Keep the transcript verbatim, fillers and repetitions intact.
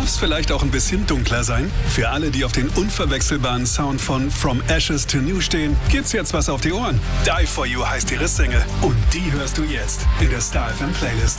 Muss vielleicht auch ein bisschen dunkler sein? Für alle, die auf den unverwechselbaren Sound von From Ashes to New stehen, gibt's jetzt was auf die Ohren. Die For You heißt ihre Single und die hörst du jetzt in der Star F M Playlist.